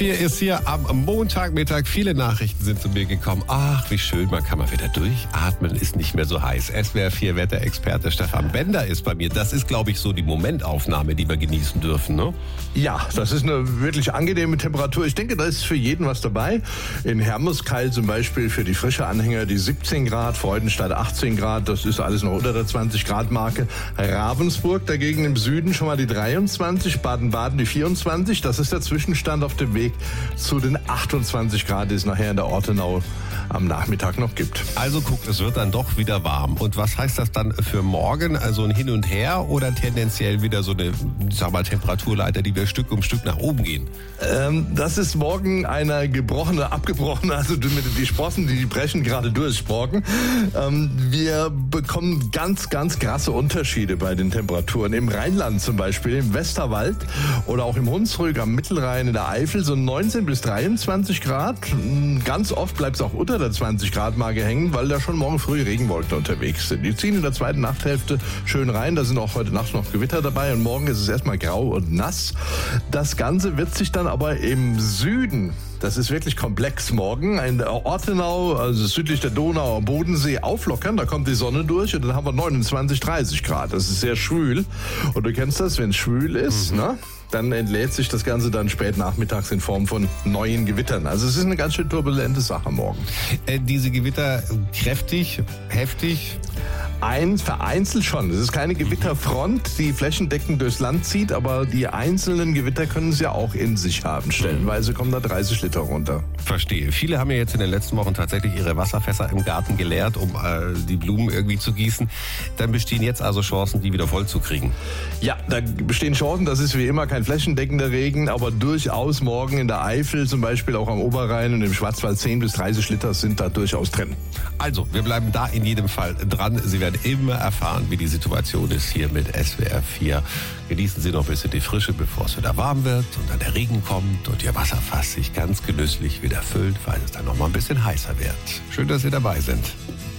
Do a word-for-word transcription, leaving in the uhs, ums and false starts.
Hier ist hier am Montagmittag, viele Nachrichten sind zu mir gekommen. Ach, wie schön, man kann mal wieder durchatmen, ist nicht mehr so heiß. S W R vier Wetterexperte Stefan Bender ist bei mir. Das ist, glaube ich, so die Momentaufnahme, die wir genießen dürfen, ne? Ja, das ist eine wirklich angenehme Temperatur. Ich denke, da ist für jeden was dabei. In Hermeskeil zum Beispiel für die frische Anhänger die siebzehn Grad, Freudenstadt achtzehn Grad, das ist alles noch unter der zwanzig Grad Marke. Ravensburg dagegen im Süden schon mal die dreiundzwanzig, Baden-Baden die vierundzwanzig. Das ist der Zwischenstand auf dem Weg zu den achtundzwanzig Grad, die es nachher in der Ortenau am Nachmittag noch gibt. Also guckt, es wird dann doch wieder warm. Und was heißt das dann für morgen? Also ein Hin und Her oder tendenziell wieder so eine, sag mal, Temperaturleiter, die wir Stück um Stück nach oben gehen? Ähm, das ist morgen eine gebrochene, abgebrochene, also die, die Sprossen, die brechen gerade durch morgen. Ähm, wir bekommen ganz, ganz krasse Unterschiede bei den Temperaturen. Im Rheinland zum Beispiel, im Westerwald oder auch im Hunsrück, am Mittelrhein, in der Eifel so neunzehn bis dreiundzwanzig Grad. Ganz oft bleibt es auch unter der zwanzig Grad Marke hängen, weil da schon morgen früh Regenwolken unterwegs sind. Die ziehen in der zweiten Nachthälfte schön rein. Da sind auch heute Nacht noch Gewitter dabei und morgen ist es erstmal grau und nass. Das Ganze wird sich dann aber im Süden, das ist wirklich komplex morgen, in der Ortenau, also südlich der Donau, am Bodensee auflockern. Da kommt die Sonne durch und dann haben wir neunundzwanzig, dreißig Grad. Das ist sehr schwül. Und du kennst das, wenn es schwül ist, mhm. ne? Dann entlädt sich das Ganze dann spät nachmittags in Form von neuen Gewittern. Also es ist eine ganz schön turbulente Sache morgen. Äh, diese Gewitter kräftig, heftig? Ein, vereinzelt schon. Es ist keine Gewitterfront, die flächendeckend durchs Land zieht, aber die einzelnen Gewitter können sie ja auch in sich haben. Stellenweise kommen da dreißig Liter runter. Verstehe. Viele haben ja jetzt in den letzten Wochen tatsächlich ihre Wasserfässer im Garten geleert, um äh, die Blumen irgendwie zu gießen. Dann bestehen jetzt also Chancen, die wieder voll zu kriegen. Ja, da bestehen Chancen. Das ist wie immer kein flächendeckender Regen, aber durchaus morgen in der Eifel, zum Beispiel auch am Oberrhein und im Schwarzwald zehn bis dreißig Liter sind da durchaus drin. Also, wir bleiben da in jedem Fall dran. Sie werden immer erfahren, wie die Situation ist hier mit S W R vier. Genießen Sie noch ein bisschen die Frische, bevor es wieder warm wird und dann der Regen kommt und Ihr Wasserfass sich ganz genüsslich wieder füllt, weil es dann noch mal ein bisschen heißer wird. Schön, dass Sie dabei sind.